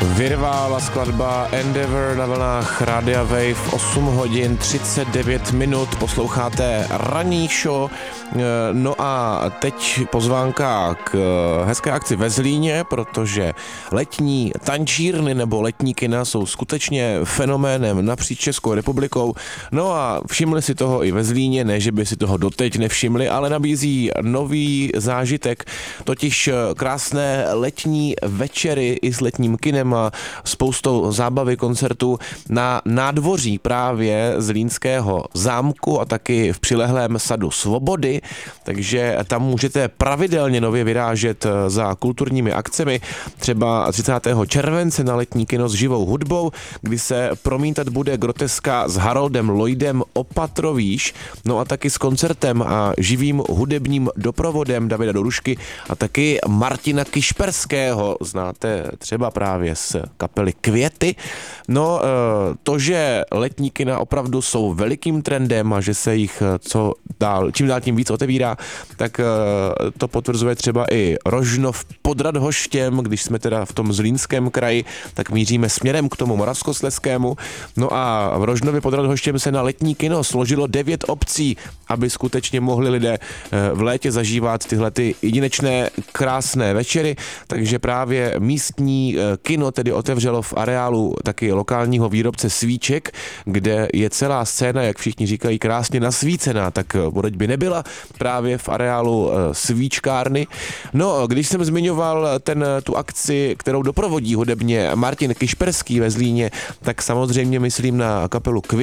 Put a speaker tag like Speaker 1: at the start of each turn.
Speaker 1: Vyrvála skladba Endeavor na vlnách Rádia Wave 8 hodin 39 minut, posloucháte ranní show. No a teď pozvánka k hezké akci ve Zlíně, protože letní tančírny nebo letní kina jsou skutečně fenoménem napříč Českou republikou. No a všimli si toho i ve Zlíně, ne že by si toho doteď nevšimli, ale nabízí nový zážitek, totiž krásné letní večery i s letním kinem a spoustou zábavy, koncertů na nádvoří právě Zlínského zámku a taky v přilehlém sadu Svobody, takže tam můžete pravidelně nově vyrážet za kulturními akcemi, třeba 30. července na letní kino s živou hudbou, kdy se promítat bude groteska s Haroldem Lloydem Opatrovíš, no a taky s koncertem a živým hudebním doprovodem Davida Dorušky a taky Martina Kišperského, znáte třeba právě z kapely Květy. No, to, že letní kina opravdu jsou velikým trendem a že se jich čím dál tím víc otevírá, tak to potvrzuje třeba i Rožnov pod Radhoštěm, když jsme teda v tom Zlínském kraji, tak míříme směrem k tomu Moravskoslezskému. No a v Rožnově pod Radhoštěm se na letní kino složilo 9 obcí, aby skutečně mohli lidé v létě zažívat tyhle ty jedinečné krásné večery, takže právě místní kino tedy otevřelo v areálu taky lokálního výrobce svíček, kde je celá scéna, jak všichni říkají, krásně nasvícená, tak proč by nebyla právě v areálu svíčkárny. No, když jsem zmiňoval tu akci, kterou doprovodí hudebně Martin Kišperský ve Zlíně, tak samozřejmě myslím na kapelu Květy.